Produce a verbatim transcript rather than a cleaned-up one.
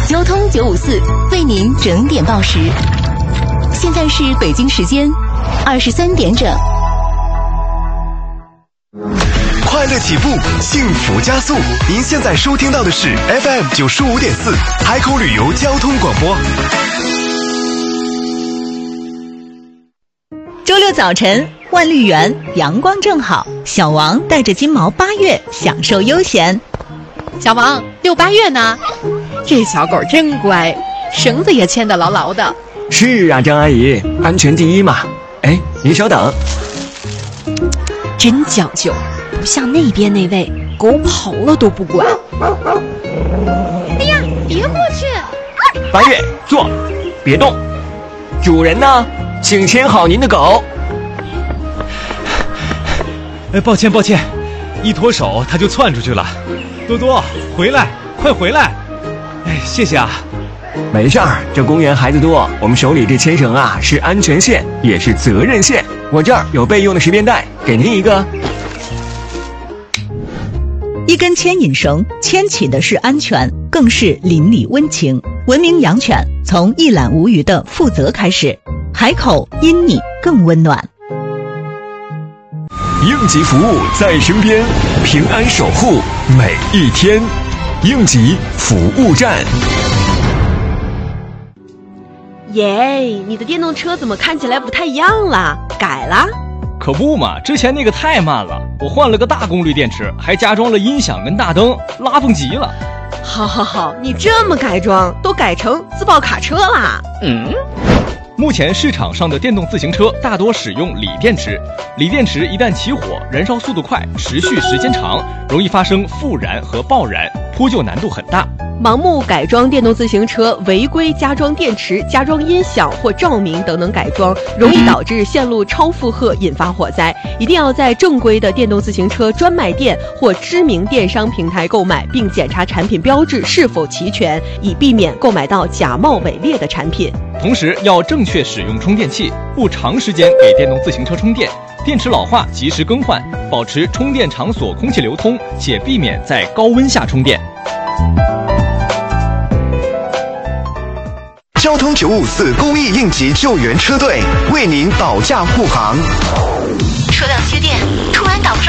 交通九五四为您整点报时。现在是北京时间二十三点整。 快乐起步，幸福加速。您现在收听到的是 F M 九十五点四海口旅游交通广播。 周六早晨，万绿园阳光正好，小王带着金毛八月享受悠闲。 小王，遛八月呢？这小狗真乖，绳子也牵得牢牢的。 是啊，张阿姨，安全第一嘛。哎，您稍等。 真讲究，不像那边那位，狗跑了都不管。 哎呀，别过去！ 八月，坐，别动。主人呢？请牵好您的狗。 哎，抱歉抱歉，一脱手它就窜出去了。多多，回来，快回来！哎，谢谢啊。 没事儿，这公园孩子多，我们手里这牵绳啊是安全线，也是责任线。我这儿有备用的十便带，给您一个。 一根牵引绳，牵起的是安全，更是邻里温情。文明养犬，从一览无余的负责开始。海口因你更温暖。 应急服务在身边，平安守护每一天。应急服务站。 耶，你的电动车怎么看起来不太一样了？改了？ 可不嘛，之前那个太慢了，我换了个大功率电池，还加装了音响跟大灯，拉风极了。 好好好，你这么改装，都改成自爆卡车啦？ 嗯。目前市场上的电动自行车大多使用锂电池，锂电池一旦起火，燃烧速度快，持续时间长，容易发生复燃和爆燃，扑救难度很大。 盲目改装电动自行车，违规加装电池、加装音响或照明等等改装，容易导致线路超负荷，引发火灾。一定要在正规的电动自行车专卖店或知名电商平台购买，并检查产品标志是否齐全，以避免购买到假冒伪劣的产品。 同时要正确使用充电器，不长时间给电动自行车充电，电池老化及时更换，保持充电场所空气流通，且避免在高温下充电。 交通九五四公益应急救援车队为您保驾护航。 车辆缺电，突然挡住。